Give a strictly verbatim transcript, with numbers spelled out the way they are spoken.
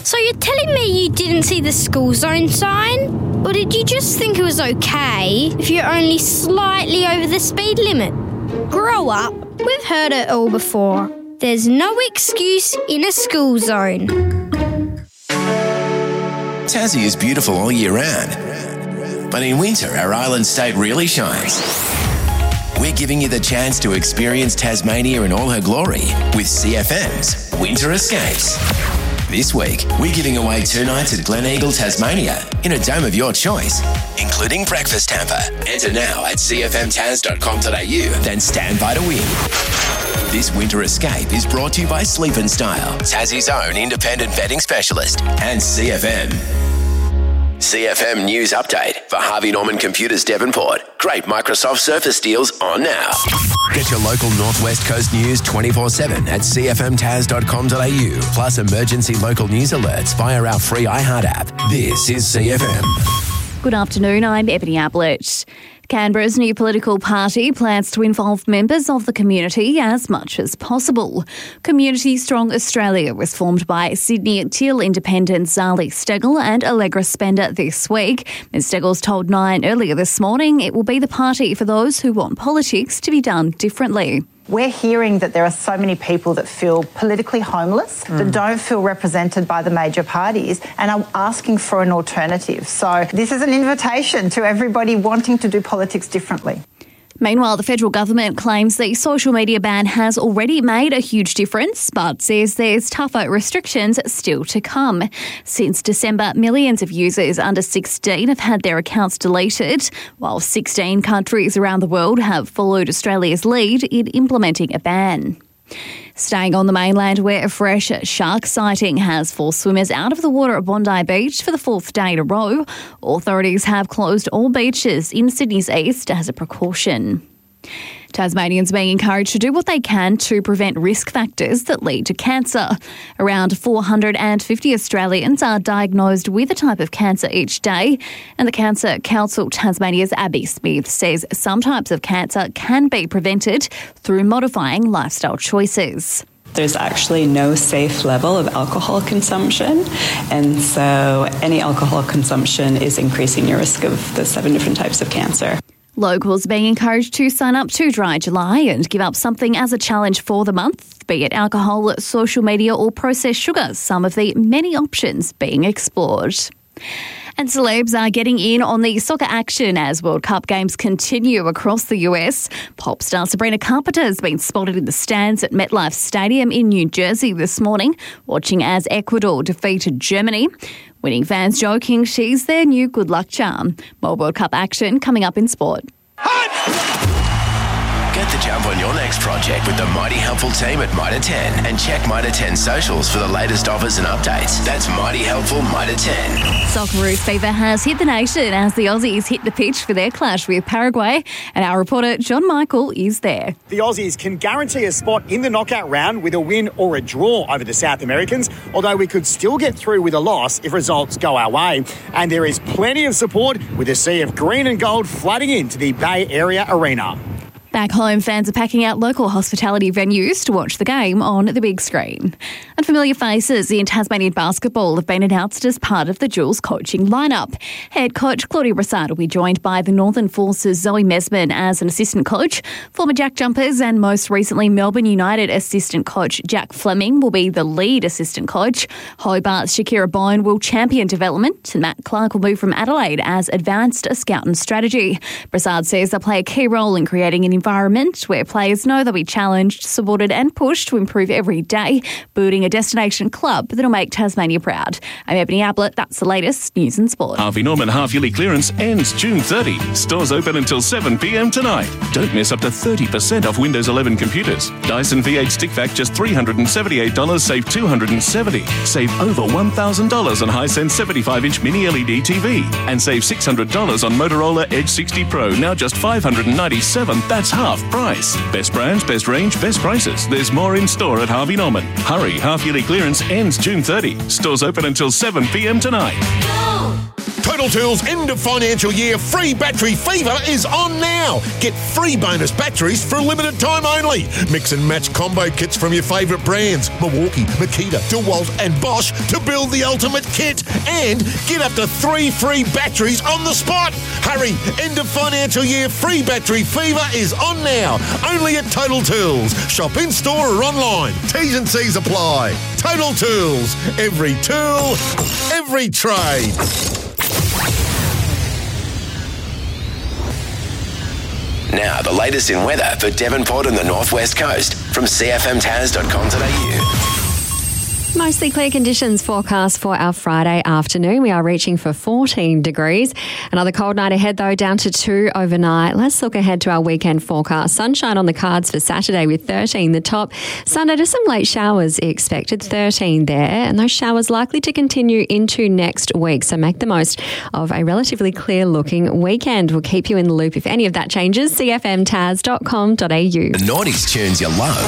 So you're telling me you didn't see the school zone sign? Or did you just think it was okay if you're only slightly over the speed limit? Grow up. We've heard it all before. There's no excuse in a school zone. Tassie is beautiful all year round. But in winter, our island state really shines. We're giving you the chance to experience Tasmania in all her glory with C F M's Winter Escapes. This week, we're giving away two nights at Gleneagle, Tasmania in a dome of your choice, including breakfast hamper. Enter now at c f m tas dot com dot a u, then stand by to win. This Winter Escape is brought to you by Sleep and Style, Tassie's own independent bedding specialist, and C F M. C F M News Update for Harvey Norman Computers Devonport. Great Microsoft Surface deals on now. Get your local Northwest Coast news twenty-four seven at c f m tas dot com dot a u, plus emergency local news alerts via our free iHeart app. This is C F M. Good afternoon, I'm Ebony Ablett. Canberra's new political party plans to involve members of the community as much as possible. Community Strong Australia was formed by Sydney Teal independents Zali Steggall and Allegra Spender this week. Miz Steggall's told Nine earlier this morning it will be the party for those who want politics to be done differently. We're hearing that there are so many people that feel politically homeless, mm. that don't feel represented by the major parties and are asking for an alternative. So this is an invitation to everybody wanting to do politics differently. Meanwhile, the federal government claims the social media ban has already made a huge difference, but says there's tougher restrictions still to come. Since December, millions of users under sixteen have had their accounts deleted, while sixteen countries around the world have followed Australia's lead in implementing a ban. Staying on the mainland, where a fresh shark sighting has forced swimmers out of the water at Bondi Beach for the fourth day in a row, authorities have closed all beaches in Sydney's east as a precaution. Tasmanians being encouraged to do what they can to prevent risk factors that lead to cancer. Around four hundred fifty Australians are diagnosed with a type of cancer each day, and the Cancer Council Tasmania's Abby Smith says some types of cancer can be prevented through modifying lifestyle choices. There's actually no safe level of alcohol consumption, and so any alcohol consumption is increasing your risk of the seven different types of cancer. Locals being encouraged to sign up to Dry July and give up something as a challenge for the month, be it alcohol, social media or processed sugar, some of the many options being explored. And celebs are getting in on the soccer action as World Cup games continue across the U S. Pop star Sabrina Carpenter has been spotted in the stands at MetLife Stadium in New Jersey this morning, watching as Ecuador defeated Germany. Winning fans joking she's their new good luck charm. More World Cup action coming up in sport. Get the jump on your next project with the Mighty Helpful team at Mitre ten and check Mitre ten socials for the latest offers and updates. That's Mighty Helpful Mitre ten. Socceroos fever has hit the nation as the Aussies hit the pitch for their clash with Paraguay, and our reporter John Michael is there. The Aussies can guarantee a spot in the knockout round with a win or a draw over the South Americans, although we could still get through with a loss if results go our way. And there is plenty of support with a sea of green and gold flooding into the Bay Area Arena. Back home, fans are packing out local hospitality venues to watch the game on the big screen. And familiar faces in Tasmanian basketball have been announced as part of the Jules coaching lineup. Head coach Claudia Brassard will be joined by the Northern Force's Zoe Mesman as an assistant coach. Former Jack Jumpers and most recently Melbourne United assistant coach Jack Fleming will be the lead assistant coach. Hobart's Shakira Bone will champion development, and Matt Clark will move from Adelaide as advanced scout and strategy. Brassard says they'll play a key role in creating an environment where players know they'll be challenged, supported and pushed to improve every day, building a destination club that'll make Tasmania proud. I'm Ebony Ablett. That's the latest news and sport. Harvey Norman half-yearly clearance ends June thirtieth. Stores open until seven p m tonight. Don't miss up to thirty percent off Windows eleven computers. Dyson V eight Stick Vac just three hundred seventy-eight dollars, save two hundred seventy dollars. Save over one thousand dollars on Hisense seventy-five inch mini L E D T V. And save six hundred dollars on Motorola Edge sixty Pro, now just five hundred ninety-seven dollars. That's half price. Best brands, best range, best prices. There's more in store at Harvey Norman. Hurry, half-yearly clearance ends June thirtieth. Stores open until seven p m tonight. Go! Total Tools end of financial year free battery fever is on now. Get free bonus batteries for a limited time only. Mix and match combo kits from your favourite brands, Milwaukee, Makita, DeWalt and Bosch, to build the ultimate kit. And get up to three free batteries on the spot. Hurry, end of financial year free battery fever is on now. Only at Total Tools. Shop in store or online. T's and C's apply. Total Tools. Every tool, every trade. Now, the latest in weather for Devonport and the Northwest Coast from c f m taz dot com dot a u. Mostly clear conditions forecast for our Friday afternoon. We are reaching for fourteen degrees. Another cold night ahead, though, down to two overnight. Let's look ahead to our weekend forecast. Sunshine on the cards for Saturday with thirteen the top. Sunday, just some late showers expected, thirteen there. And those showers likely to continue into next week. So make the most of a relatively clear looking weekend. We'll keep you in the loop if any of that changes. c f m taz dot com dot a u. The noughties tunes you love.